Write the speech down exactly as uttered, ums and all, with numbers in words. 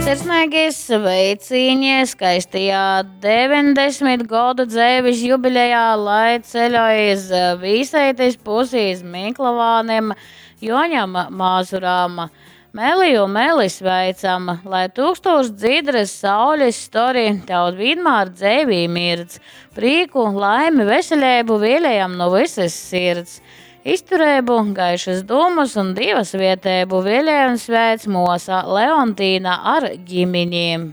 Sirsnīgi sveicieni skaistajā deviņdesmit gadu dzīves jubilejā, lai ceļojas visaitis pusīs Miklavānim, Joņam Mazurām. Meliju meli sveicam, lai tūkstoši dzīdras saules stori tev vienmēr dzīvī mirdz, prīku, laimi, veselību vēlējam no visas sirds. Izturēbu, gaišas domas un divas vietēbu vēlējums sveic mosa Leontīna ar ģimeņiem.